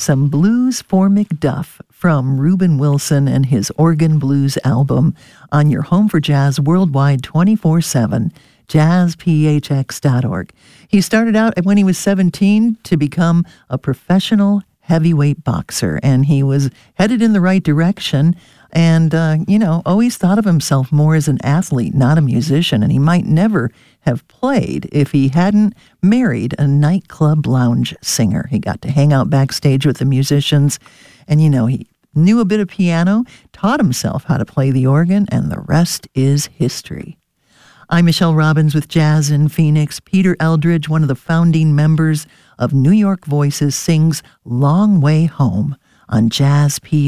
some Blues for Macduff from Reuben Wilson and his Organ Blues album on your home for jazz worldwide 24/7, jazzphx.org. He started out when he was 17 to become a professional heavyweight boxer, and he was headed in the right direction and, always thought of himself more as an athlete, not a musician, and he might never have played if he hadn't married a nightclub lounge singer. He got to hang out backstage with the musicians, and, he knew a bit of piano, taught himself how to play the organ, and the rest is history. I'm Michelle Robbins with Jazz in Phoenix. Peter Eldridge, one of the founding members of New York Voices, sings Long Way Home on Jazz